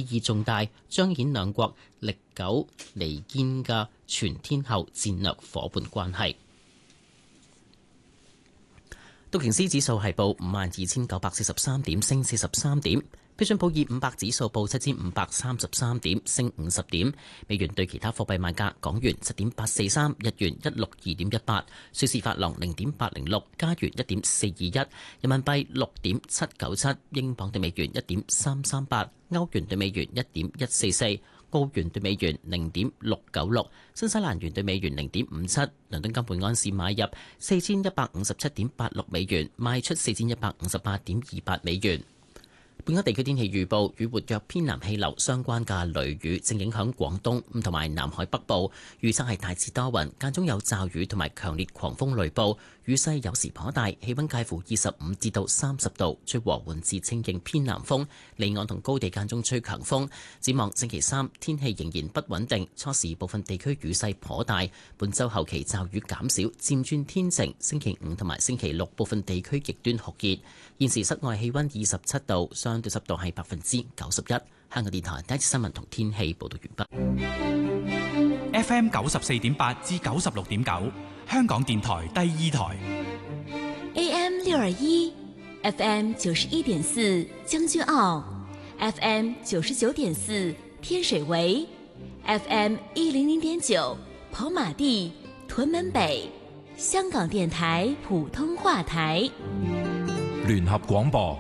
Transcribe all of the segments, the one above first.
意義重大，彰顯兩國歷久彌堅嘅全天候戰略夥伴關係。道瓊斯指數係報52,943點，升43點。標準普爾500指數報7,533點，升50點。美元對其他貨幣賣價：港元7.843，日元162.18，瑞士法郎0.806，加元1.421，人民幣6.797，英鎊對美元1.338，歐元對美元1.144，澳元對美元0.696，新西蘭元對美元0.57。倫敦金每安士買入4157.86美元，賣出4158.28美元。本港地區天氣預報，與活躍偏南氣流相關嘅雷雨正影響廣東同埋南海北部，預測係大致多雲，間中有驟雨同埋強烈狂風雷暴，雨勢有時頗大，氣溫介乎25至到30度，吹和緩至清勁偏南風，離岸同高地間中吹強風。展望星期三天氣仍然不穩定，初時部分地區雨勢頗大，本週後期驟雨減少，漸轉天晴。星期五同埋星期六部分地區極端酷熱。現時室外氣溫27度，相對濕度係91%。香港電台第一次新聞同天氣報道完畢。FM 94.8至96.9，香港電台第二台。 AM 621 FM 91.4將軍澳 FM 99.4天水圍 FM 100.9跑馬地屯門北，香港電台普通話台。 聯合廣播。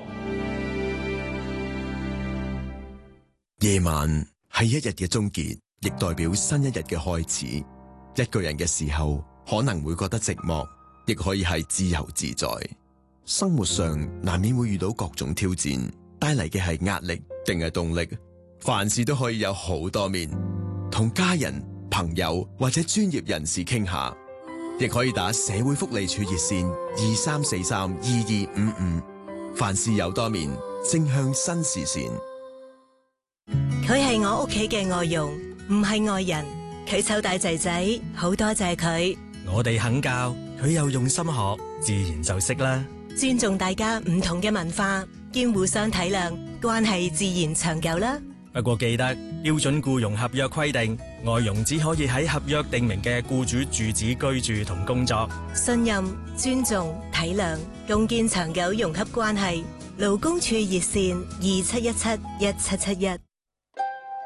夜晚係一日嘅終結，亦代表新一日嘅開始。一個人嘅時候可能會覺得寂寞，亦可以係自由自在。生活上難免會遇到各種挑戰，帶嚟嘅係壓力定係動力？凡事都可以有好多面，同家人、朋友或者專業人士傾下，亦可以打社會福利署熱線23432255。凡事有多面，正向新視線。 佢係我屋企嘅外傭，唔係外人。佢湊大仔仔，好多謝佢。 我哋肯教，佢又用心學，自然就識啦。 尊重大家唔同嘅文化，兼互相體諒，關係自然長久啦。 不過記得標準僱傭合約規定，外傭只可以喺合約訂明嘅僱主住址居住同工作。 信任、尊重、體諒，共建長久融洽關係。勞工處熱線27171771。